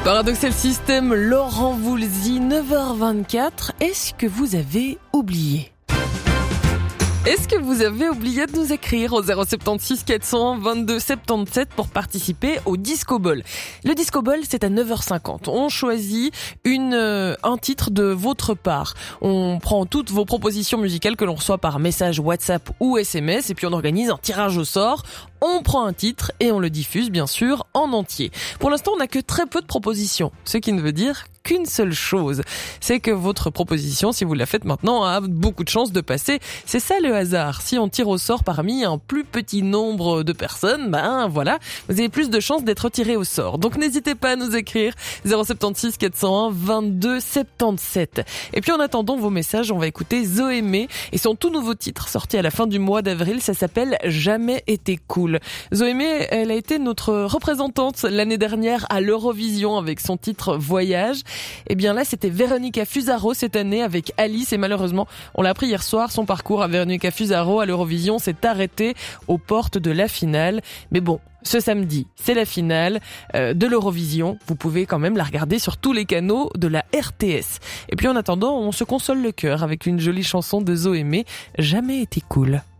Paradoxal System, Laurent Voulzy, 9h24. Est-ce que vous avez oublié ? Est-ce que vous avez oublié de nous écrire au 076 400 22 77 pour participer au Disco Ball? Le Disco Ball, c'est à 9h50. On choisit un titre de votre part. On prend toutes vos propositions musicales que l'on reçoit par message WhatsApp ou SMS et puis on organise un tirage au sort. On prend un titre et on le diffuse bien sûr en entier. Pour l'instant, on n'a que très peu de propositions, ce qui ne veut dire qu'une seule chose, c'est que votre proposition, si vous la faites maintenant, a beaucoup de chances de passer. C'est ça le hasard. Si on tire au sort parmi un plus petit nombre de personnes, voilà, vous avez plus de chances d'être tiré au sort. Donc n'hésitez pas à nous écrire 076 401 22 77. Et puis en attendant vos messages, on va écouter Zoémé et son tout nouveau titre sorti à la fin du mois d'avril, ça s'appelle Jamais été cool. Zoémé, elle a été notre représentante l'année dernière à l'Eurovision avec son titre Voyage. Et bien là, c'était Véronica Fusaro cette année avec Alice et malheureusement, on l'a appris hier soir, son parcours à Véronica Fusaro à l'Eurovision s'est arrêté aux portes de la finale. Mais bon, ce samedi, c'est la finale de l'Eurovision. Vous pouvez quand même la regarder sur tous les canaux de la RTS. Et puis en attendant, on se console le cœur avec une jolie chanson de Zoémé, Jamais été cool.